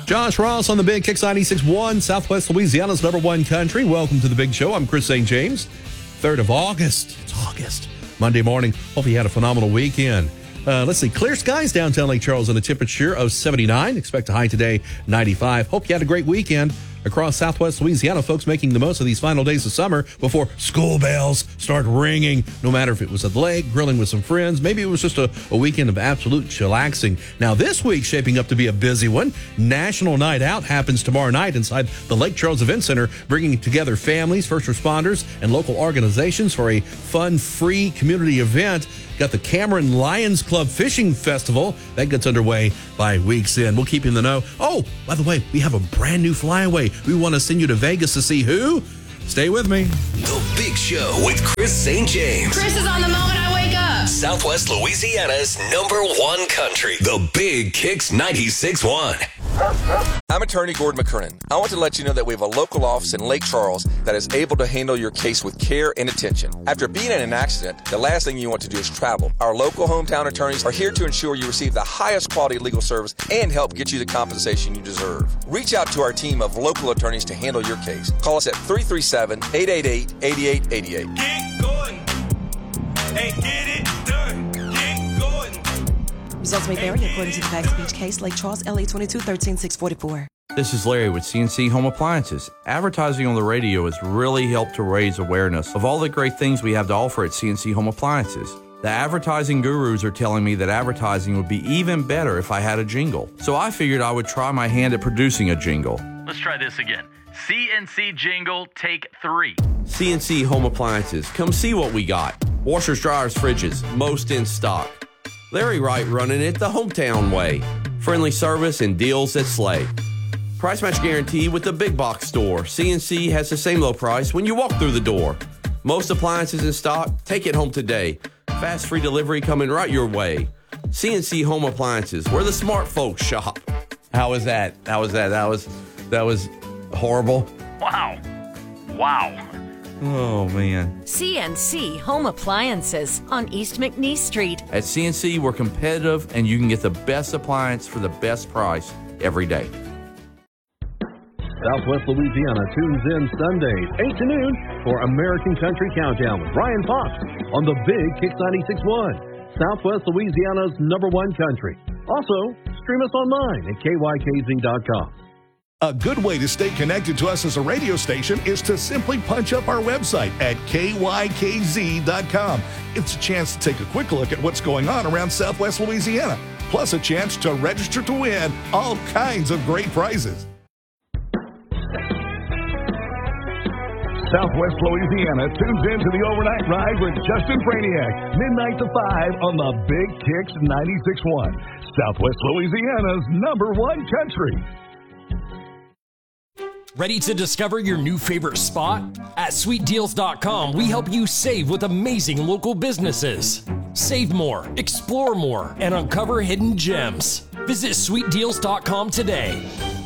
Josh Ross on the Big Kicks 96.1, Southwest Louisiana's #1 country. Welcome to the Big Show. I'm Chris St. James. 3rd of August. It's August. Monday morning. Hope you had a phenomenal weekend. Let's see. Clear skies downtown Lake Charles and a temperature of 79. Expect a high today, 95. Hope you had a great weekend. Across Southwest Louisiana, folks making the most of these final days of summer before school bells start ringing. No matter if it was at the lake, grilling with some friends, maybe it was just a weekend of absolute chillaxing. Now, this week's shaping up to be a busy one. National Night Out happens tomorrow night inside the Lake Charles Event Center, bringing together families, first responders, and local organizations for a fun, free community event. Got the Cameron Lions Club Fishing Festival. That gets underway by week's end. We'll keep you in the know. Oh, by the way, we have a brand new flyaway. We want to send you to Vegas to see who? Stay with me. The Big Show with Chris St. James. Chris is on the moment I wake up. Southwest Louisiana's #1 country. The Big Kicks 96.1. I'm attorney Gordon McKernan. I want to let you know that we have a local office in Lake Charles that is able to handle your case with care and attention. After being in an accident, the last thing you want to do is travel. Our local hometown attorneys are here to ensure you receive the highest quality legal service and help get you the compensation you deserve. Reach out to our team of local attorneys to handle your case. Call us at 337-888-8888. Get going. Hey, get it done. Get going. Results may vary according to the facts of each case. Lake Charles, LA 22-13644. This is Larry with CNC Home Appliances. Advertising on the radio has really helped to raise awareness of all the great things we have to offer at CNC Home Appliances. The advertising gurus are telling me that advertising would be even better if I had a jingle. So I figured I would try my hand at producing a jingle. Let's try this again. CNC jingle, take 3. CNC Home Appliances. Come see what we got. Washers, dryers, fridges, most in stock. Larry Wright running it the hometown way. Friendly service and deals that slay. Price match guarantee with the big box store. CNC has the same low price when you walk through the door. Most appliances in stock. Take it home today. Fast free delivery coming right your way. CNC Home Appliances, where the smart folks shop. How was that? That was horrible. Wow. Oh, man. CNC Home Appliances on East McNeese Street. At CNC, we're competitive, and you can get the best appliance for the best price every day. Southwest Louisiana tunes in Sundays, 8 to noon, for American Country Countdown with Ryan Fox on the Big Kicks 96.1, Southwest Louisiana's #1 country. Also, stream us online at KYKZ.com. A good way to stay connected to us as a radio station is to simply punch up our website at KYKZ.com. It's a chance to take a quick look at what's going on around Southwest Louisiana, plus a chance to register to win all kinds of great prizes. Southwest Louisiana tunes into the overnight ride with Justin Braniak, midnight to 5 on the Big Kicks 96.1, Southwest Louisiana's #1 country. Ready to discover your new favorite spot? At SweetDeals.com, we help you save with amazing local businesses. Save more, explore more, and uncover hidden gems. Visit SweetDeals.com today.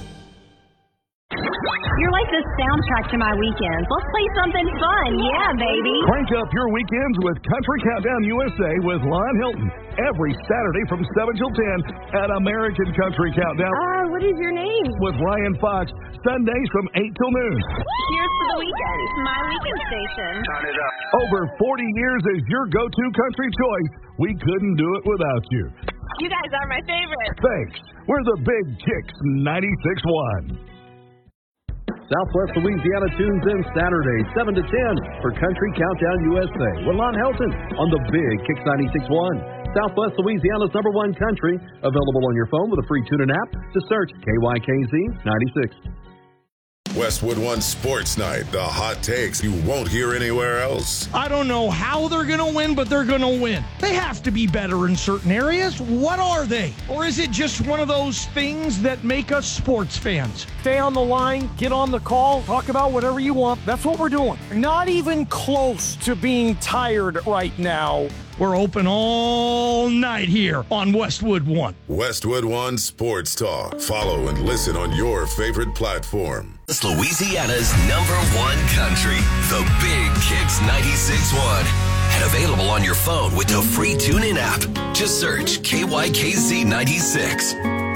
You're like the soundtrack to my weekends. Let's play something fun. Yeah, baby. Crank up your weekends with Country Countdown USA with Lon Hilton every Saturday from 7 till 10 at American Country Countdown. What is your name? With Ryan Fox, Sundays from 8 till noon. Cheers for the weekend. My weekend station. Turn it up. Over 40 years as your go-to country choice. We couldn't do it without you. You guys are my favorite. Thanks. We're the Big Kicks 96.1. Southwest Louisiana tunes in Saturday, 7 to 10 for Country Countdown USA with Lon Helton on the Big Kicks 96.1. Southwest Louisiana's #1 country, available on your phone with a free tune-in app to search KYKZ 96. Westwood One Sports Night, the hot takes you won't hear anywhere else. I don't know how they're going to win, but they're going to win. They have to be better in certain areas. What are they? Or is it just one of those things that make us sports fans? Stay on the line, get on the call, talk about whatever you want. That's what we're doing. Not even close to being tired right now. We're open all night here on Westwood One. Westwood One Sports Talk. Follow and listen on your favorite platform. It's Louisiana's #1 country, the Big Kicks 96.1. And available on your phone with the free TuneIn app. Just search KYKZ 96.